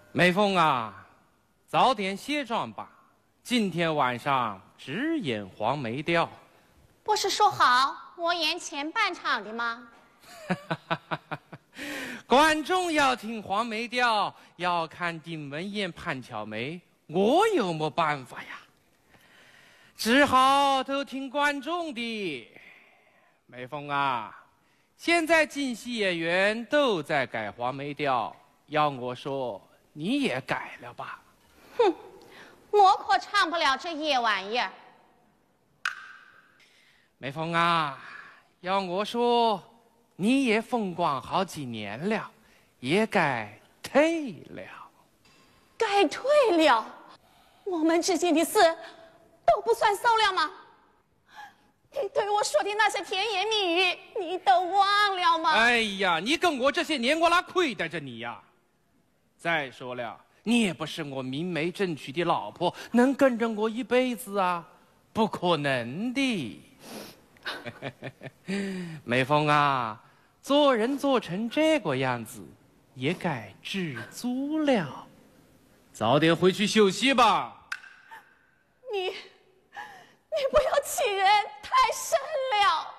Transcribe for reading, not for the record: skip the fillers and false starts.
美凤啊，早点卸妆吧，今天晚上只演黄梅调。 不是说好我演前半场的吗？ 观众要听黄梅调，要看丁文演潘巧梅，我有没办法呀？只好都听观众的。美凤啊，现在京戏演员都在改黄梅调，要我说你也改了吧。 哼，我可唱不了这野玩意儿。 美凤啊，要我说你也风光好几年了，也该退了。 该退了？我们之间的事都不算数了吗？你对我说的那些甜言蜜语，你都忘了吗？ 哎呀，你跟我这些年，我哪亏待着你呀？再说了，你也不是我明媒正娶的老婆，能跟着我一辈子啊？不可能的。美凤啊，做人做成这个样子，也该知足了。早点回去休息吧。